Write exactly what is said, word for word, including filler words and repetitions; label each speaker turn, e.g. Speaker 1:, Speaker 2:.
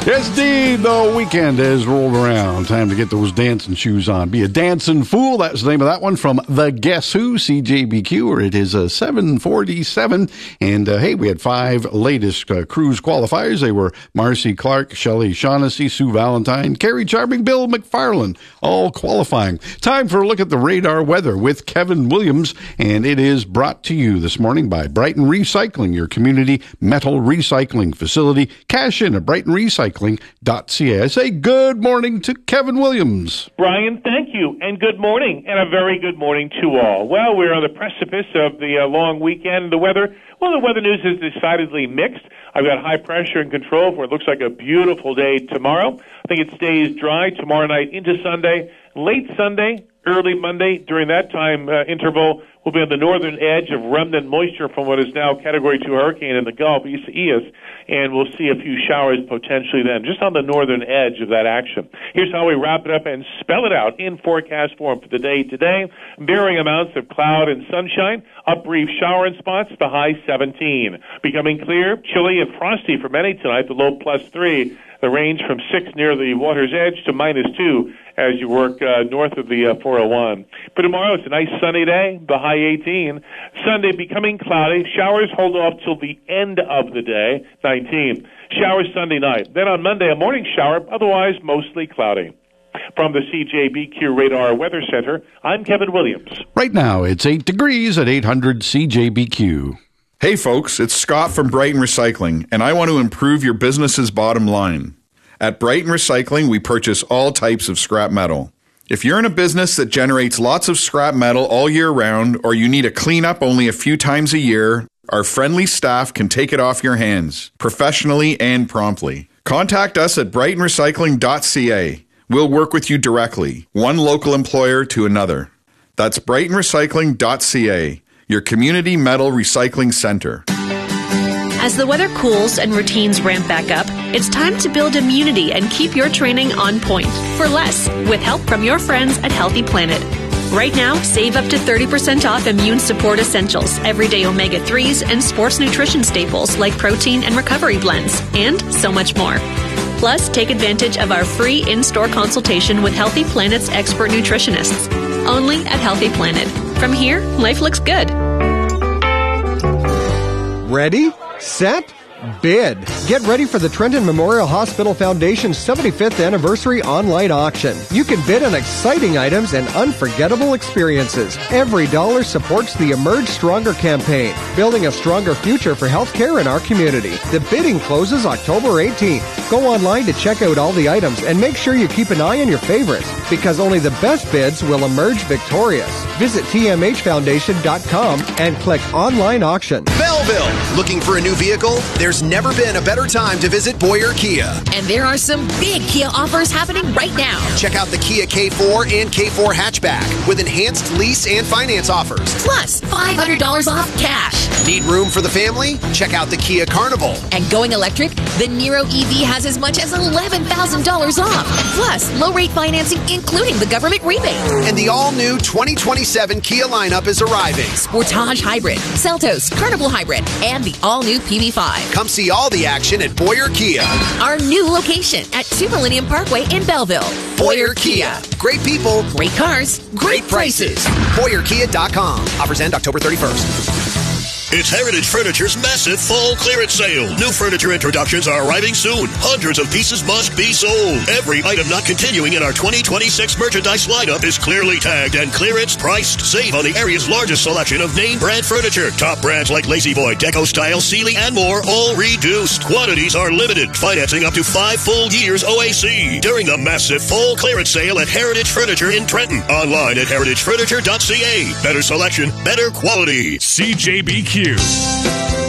Speaker 1: Yes, indeed, the weekend has rolled around. Time to get those dancing shoes on. Be a dancing fool. That's the name of that one from the Guess Who, C J B Q, where it is uh, seven forty-seven. And, uh, hey, we had five latest uh, cruise qualifiers. They were Marcy Clark, Shelley Shaughnessy, Sue Valentine, Carrie Charming, Bill McFarland, all qualifying. Time for a look at the radar weather with Kevin Williams, and it is brought to you this morning by Brighton Recycling, your community metal recycling facility. Cash in at Brighton Recycling. .ca. I say good morning to Kevin Williams.
Speaker 2: Brian, thank you, and good morning, and a very good morning to all. Well, we're on the precipice of the uh, long weekend. The weather, well, the weather news is decidedly mixed. I've got high pressure and control for it looks like a beautiful day tomorrow. I think it stays dry tomorrow night into Sunday, late Sunday, early Monday. During that time uh, interval, we'll be on the northern edge of remnant moisture from what is now Category two hurricane in the Gulf, Isaias, and we'll see a few showers potentially then, just on the northern edge of that action. Here's how we wrap it up and spell it out in forecast form for the day today. Varying amounts of cloud and sunshine, up brief shower in spots, the high seventeen. Becoming clear, chilly and frosty for many tonight, the low plus three. The range from six near the water's edge to minus two as you work uh, north of the uh, four oh one. For tomorrow, it's a nice sunny day, the high eighteen. Sunday becoming cloudy. Showers hold off till the end of the day, nineteen. Showers Sunday night. Then on Monday, a morning shower, otherwise mostly cloudy. From the C J B Q Radar Weather Center, I'm Kevin Williams.
Speaker 1: Right now, it's eight degrees at eight hundred C J B Q.
Speaker 3: Hey folks, it's Scott from Brighton Recycling, and I want to improve your business's bottom line. At Brighton Recycling, we purchase all types of scrap metal. If you're in a business that generates lots of scrap metal all year round, or you need a cleanup only a few times a year, our friendly staff can take it off your hands, professionally and promptly. Contact us at brighton recycling dot c a. We'll work with you directly, one local employer to another. That's brighton recycling dot c a. Your community metal recycling center.
Speaker 4: As the weather cools and routines ramp back up, it's time to build immunity and keep your training on point for less with help from your friends at Healthy Planet. Right now, save up to thirty percent off immune support essentials, everyday omega threes, and sports nutrition staples like protein and recovery blends, and so much more. Plus, take advantage of our free in-store consultation with Healthy Planet's expert nutritionists. Only at Healthy Planet. From here, life looks good.
Speaker 5: Ready, set, bid. Get ready for the Trenton Memorial Hospital Foundation's seventy-fifth anniversary online auction. You can bid on exciting items and unforgettable experiences. Every dollar supports the Emerge Stronger campaign, building a stronger future for healthcare in our community. The bidding closes October eighteenth. Go online to check out all the items and make sure you keep an eye on your favorites, because only the best bids will emerge victorious. Visit T M H foundation dot com and click online auction.
Speaker 6: Belleville, looking for a new vehicle? There's never been a better time to visit Boyer Kia.
Speaker 7: And there are some big Kia offers happening right now.
Speaker 6: Check out the Kia K four and K four hatchback with enhanced lease and finance offers.
Speaker 7: Plus, five hundred dollars off cash.
Speaker 6: Need room for the family? Check out the Kia Carnival.
Speaker 7: And going electric? The Niro E V has as much as eleven thousand dollars off. Plus, low-rate financing, including the government rebate.
Speaker 6: And the all-new twenty twenty-seven Kia lineup is arriving.
Speaker 7: Sportage Hybrid, Seltos, Carnival Hybrid, and the all-new P V five.
Speaker 6: Come see all the action at Boyer Kia.
Speaker 7: Our new location at two Millennium Parkway in Belleville.
Speaker 6: Boyer Kia. Great people.
Speaker 7: Great cars. Great prices.
Speaker 6: Boyer Kia dot com. Offers end October thirty-first.
Speaker 8: It's Heritage Furniture's massive fall clearance sale. New furniture introductions are arriving soon. Hundreds of pieces must be sold. Every item not continuing in our twenty twenty-six merchandise lineup is clearly tagged and clearance priced. Save on the area's largest selection of name brand furniture. Top brands like Lazy Boy, Deco Style, Sealy, and more, all reduced. Quantities are limited. Financing up to five full years O A C. During the massive fall clearance sale at Heritage Furniture in Trenton. Online at heritage furniture dot c a. Better selection, better quality.
Speaker 9: C J B Q.